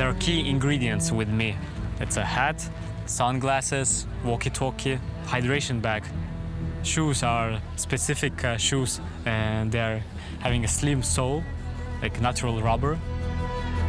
There are key ingredients with me. It's a hat, sunglasses, walkie-talkie, hydration bag. Shoes are specific shoes, and they're having a slim sole, like natural rubber.